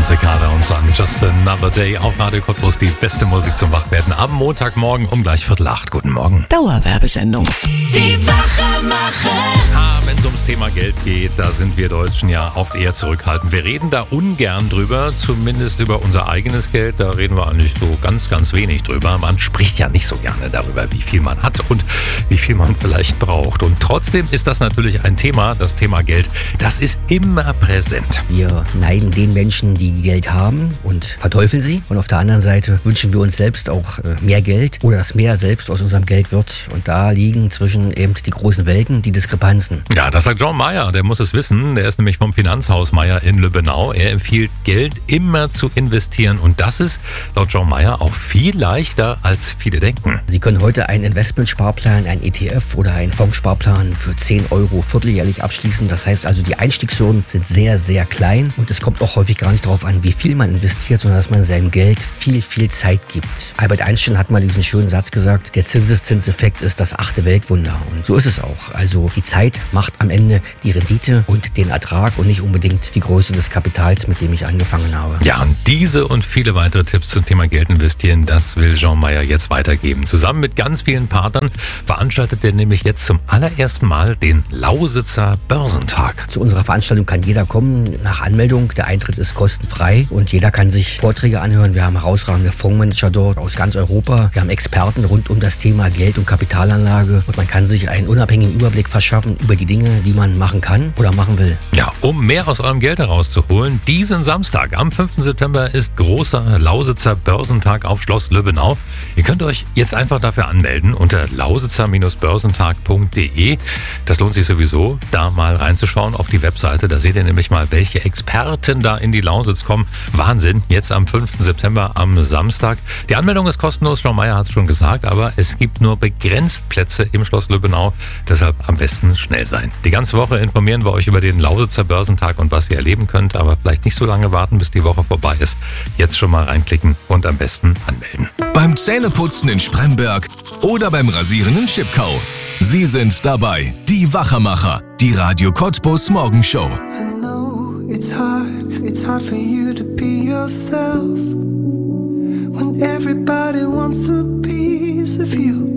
John Cicada und so an Just Another Day auf Radio Cottbus, die beste Musik zum Wachwerden am Montagmorgen um gleich 7:45. Guten Morgen. Dauerwerbesendung. Die Wachermacher. Wenn es ums Thema Geld geht, da sind wir Deutschen ja oft eher zurückhaltend. Wir reden da ungern drüber, zumindest über unser eigenes Geld. Da reden wir eigentlich so ganz, ganz wenig drüber. Man spricht ja nicht so gerne darüber, wie viel man hat und wie viel man vielleicht braucht. Und trotzdem ist das natürlich ein Thema, das Thema Geld, das ist immer präsent. Wir neiden den Menschen, die Geld haben und verteufeln sie. Und auf der anderen Seite wünschen wir uns selbst auch mehr Geld oder dass mehr selbst aus unserem Geld wird. Und da liegen zwischen eben die großen Welten die Diskrepanzen. Ja, das sagt John Mayer, der muss es wissen. Der ist nämlich vom Finanzhaus Mayer in Lübbenau. Er empfiehlt, Geld immer zu investieren. Und das ist laut John Mayer auch viel leichter, als viele denken. Sie können heute einen Investmentsparplan, einen ETF oder einen Fondssparplan für 10 Euro vierteljährlich abschließen. Das heißt also, die Einstiegssummen sind sehr, sehr klein. Und es kommt auch häufig gar nicht darauf an, wie viel man investiert, sondern dass man seinem Geld viel, viel Zeit gibt. Albert Einstein hat mal diesen schönen Satz gesagt, der Zinseszinseffekt ist das 8. Weltwunder. Und so ist es auch. Also die Zeit macht am Ende die Rendite und den Ertrag und nicht unbedingt die Größe des Kapitals, mit dem ich angefangen habe. Ja, und diese und viele weitere Tipps zum Thema Geld investieren, das will John Mayer jetzt weitergeben. Zusammen mit ganz vielen Partnern veranstaltet er nämlich jetzt zum allerersten Mal den Lausitzer Börsentag. Zu unserer Veranstaltung kann jeder kommen nach Anmeldung. Der Eintritt ist kostenfrei und jeder kann sich Vorträge anhören. Wir haben herausragende Fondsmanager dort aus ganz Europa. Wir haben Experten rund um das Thema Geld und Kapitalanlage und man kann sich einen unabhängigen Überblick verschaffen über die Dinge, die man machen kann oder machen will. Ja, um mehr aus eurem Geld herauszuholen, diesen Samstag am 5. September ist großer Lausitzer Börsentag auf Schloss Lübbenau. Ihr könnt euch jetzt einfach dafür anmelden unter lausitzer-börsentag.de. Das lohnt sich sowieso, da mal reinzuschauen auf die Webseite. Da seht ihr nämlich mal, welche Experten da in die Lausitz kommen. Wahnsinn, jetzt am 5. September am Samstag. Die Anmeldung ist kostenlos, John Mayer hat es schon gesagt, aber es gibt nur begrenzt Plätze im Schloss Lübbenau. Deshalb am besten schnell sein. Die ganze Woche informieren wir euch über den Lausitzer Börsentag und was ihr erleben könnt, aber vielleicht nicht so lange warten, bis die Woche vorbei ist. Jetzt schon mal reinklicken und am besten anmelden. Beim Zähneputzen in Spremberg oder beim Rasieren in Schipkau. Sie sind dabei, die Wachermacher, die Radio Cottbus Morgenshow. I know it's hard for you to be yourself when everybody wants a piece of you.